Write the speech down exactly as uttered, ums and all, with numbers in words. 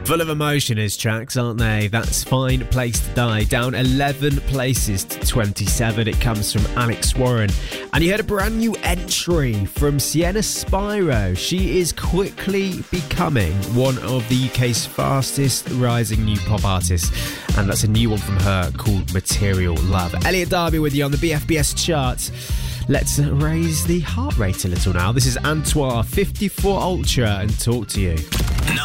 Full of emotion, his tracks, aren't they? That's Fine Place to Die, down eleven places to twenty-seven. It comes from Alex Warren. And you heard a brand new entry from Sienna Spyro. She is quickly becoming one of the U K's fastest rising new pop artists. And that's a new one from her called Material Love. Elliot Darby with you on the B F B S charts. Let's raise the heart rate a little now. This is Antoine fifty-four Ultra and Talk to You.